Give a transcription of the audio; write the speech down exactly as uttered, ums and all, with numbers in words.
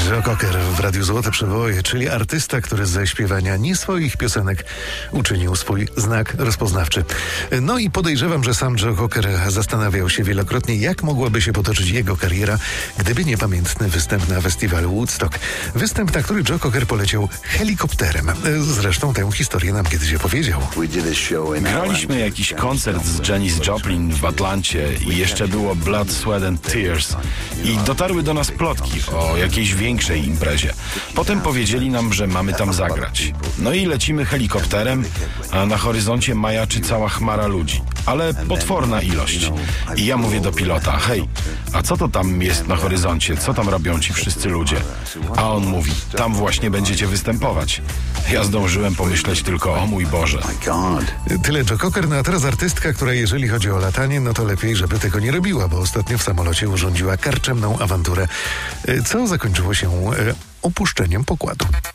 Joe Cocker w Radiu Złote Przeboje, czyli artysta, który ze śpiewania nie swoich piosenek uczynił swój znak rozpoznawczy. No i podejrzewam, że sam Joe Cocker zastanawiał się wielokrotnie, jak mogłaby się potoczyć jego kariera, gdyby nie pamiętny występ na festiwalu Woodstock. Występ, na który Joe Cocker poleciał helikopterem. Zresztą tę historię nam kiedyś opowiedział. Graliśmy jakiś koncert z Janis Joplin w Atlancie i jeszcze było Blood, Sweat and Tears. I dotarły do nas plotki o jakiejś większej imprezie. Potem powiedzieli nam, że mamy tam zagrać. No i lecimy helikopterem, a na horyzoncie majaczy cała chmara ludzi. Ale potworna ilość. I ja mówię do pilota: hej, a co to tam jest na horyzoncie? Co tam robią ci wszyscy ludzie? A on mówi: tam właśnie będziecie występować. Ja zdążyłem pomyśleć tylko: o mój Boże. Tyle Joe Cocker, no a teraz artystka, która jeżeli chodzi o latanie, no to lepiej, żeby tego nie robiła, bo ostatnio w samolocie urządziła karczemną awanturę, co zakończyło się opuszczeniem pokładu.